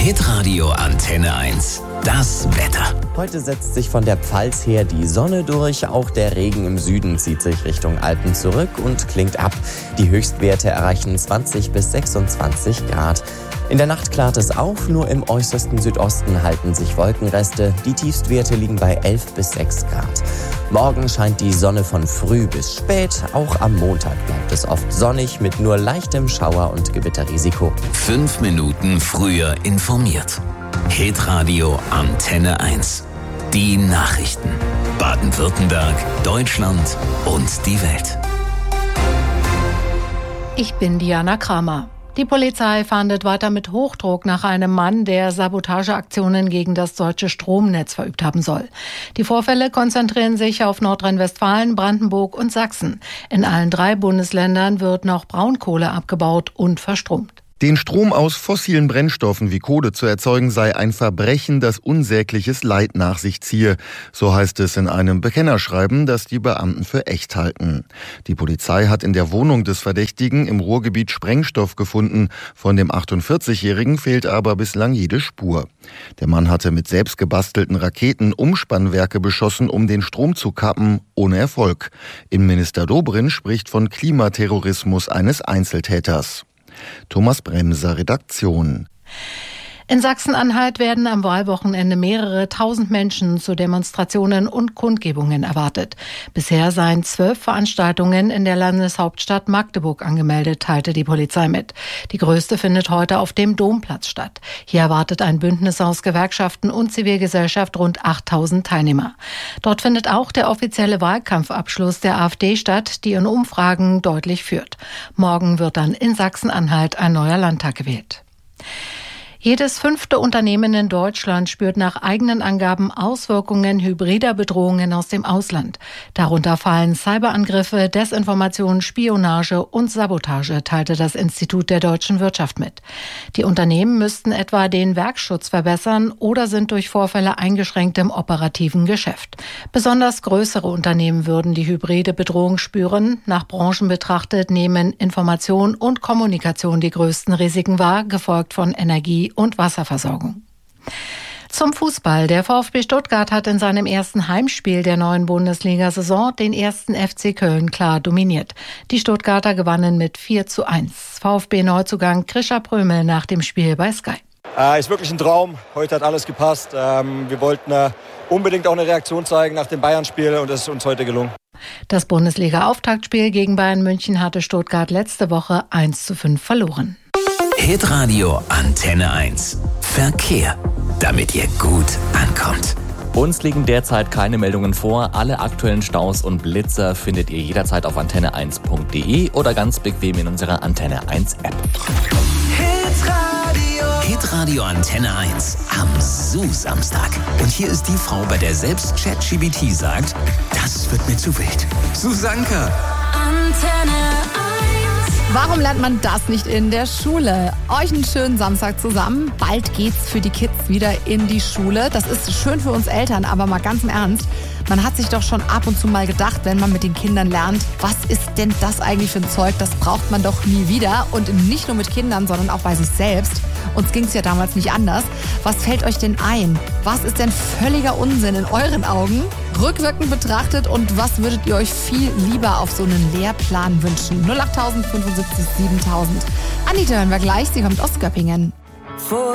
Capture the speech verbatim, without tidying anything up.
Hitradio Antenne eins. Das Wetter. Heute setzt sich von der Pfalz her die Sonne durch. Auch der Regen im Süden zieht sich Richtung Alpen zurück und klingt ab. Die Höchstwerte erreichen zwanzig bis sechsundzwanzig Grad. In der Nacht klart es auf, nur im äußersten Südosten halten sich Wolkenreste. Die Tiefstwerte liegen bei elf bis sechs Grad. Morgen scheint die Sonne von früh bis spät. Auch am Montag bleibt es oft sonnig mit nur leichtem Schauer- und Gewitterrisiko. Fünf Minuten früher informiert. Hitradio Antenne eins. Die Nachrichten. Baden-Württemberg, Deutschland und die Welt. Ich bin Diana Kramer. Die Polizei fahndet weiter mit Hochdruck nach einem Mann, der Sabotageaktionen gegen das deutsche Stromnetz verübt haben soll. Die Vorfälle konzentrieren sich auf Nordrhein-Westfalen, Brandenburg und Sachsen. In allen drei Bundesländern wird noch Braunkohle abgebaut und verstromt. Den Strom aus fossilen Brennstoffen wie Kohle zu erzeugen, sei ein Verbrechen, das unsägliches Leid nach sich ziehe. So heißt es in einem Bekennerschreiben, das die Beamten für echt halten. Die Polizei hat in der Wohnung des Verdächtigen im Ruhrgebiet Sprengstoff gefunden. Von dem achtundvierzigjährigen fehlt aber bislang jede Spur. Der Mann hatte mit selbst gebastelten Raketen Umspannwerke beschossen, um den Strom zu kappen, ohne Erfolg. Innenminister Dobrindt spricht von Klimaterrorismus eines Einzeltäters. Thomas Bremser, Redaktion. In Sachsen-Anhalt werden am Wahlwochenende mehrere tausend Menschen zu Demonstrationen und Kundgebungen erwartet. Bisher seien zwölf Veranstaltungen in der Landeshauptstadt Magdeburg angemeldet, teilte die Polizei mit. Die größte findet heute auf dem Domplatz statt. Hier erwartet ein Bündnis aus Gewerkschaften und Zivilgesellschaft rund achttausend Teilnehmer. Dort findet auch der offizielle Wahlkampfabschluss der AfD statt, die in Umfragen deutlich führt. Morgen wird dann in Sachsen-Anhalt ein neuer Landtag gewählt. Jedes fünfte Unternehmen in Deutschland spürt nach eigenen Angaben Auswirkungen hybrider Bedrohungen aus dem Ausland. Darunter fallen Cyberangriffe, Desinformation, Spionage und Sabotage, teilte das Institut der deutschen Wirtschaft mit. Die Unternehmen müssten etwa den Werkschutz verbessern oder sind durch Vorfälle eingeschränkt im operativen Geschäft. Besonders größere Unternehmen würden die hybride Bedrohung spüren. Nach Branchen betrachtet nehmen Information und Kommunikation die größten Risiken wahr, gefolgt von Energie und Wasserversorgung. Zum Fußball. Der VfB Stuttgart hat in seinem ersten Heimspiel der neuen Bundesliga-Saison den ersten F C Köln klar dominiert. Die Stuttgarter gewannen mit vier zu eins. VfB-Neuzugang Krischer Prömel nach dem Spiel bei Sky. Äh, ist wirklich ein Traum. Heute hat alles gepasst. Ähm, wir wollten äh, unbedingt auch eine Reaktion zeigen nach dem Bayern-Spiel und es ist uns heute gelungen. Das Bundesliga-Auftaktspiel gegen Bayern München hatte Stuttgart letzte Woche eins zu fünf verloren. Hitradio Antenne eins. Verkehr, damit ihr gut ankommt. Uns liegen derzeit keine Meldungen vor. Alle aktuellen Staus und Blitzer findet ihr jederzeit auf antenne eins punkt de oder ganz bequem in unserer Antenne eins App. Hitradio. Hitradio Antenne eins am Su-Samstag. Und hier ist die Frau, bei der selbst ChatGPT sagt, das wird mir zu wild. Susanka. Antenne eins. Warum lernt man das nicht in der Schule? Euch einen schönen Samstag zusammen. Bald geht's für die Kids wieder in die Schule. Das ist schön für uns Eltern, aber mal ganz im Ernst. Man hat sich doch schon ab und zu mal gedacht, wenn man mit den Kindern lernt, was ist denn das eigentlich für ein Zeug? Das braucht man doch nie wieder. Und nicht nur mit Kindern, sondern auch bei sich selbst. Uns ging's ja damals nicht anders. Was fällt euch denn ein? Was ist denn völliger Unsinn in euren Augen? Rückwirkend betrachtet, und was würdet ihr euch viel lieber auf so einen Lehrplan wünschen? null acht fünfundsiebzig siebentausend. Anita hören wir gleich, sie kommt aus Göppingen.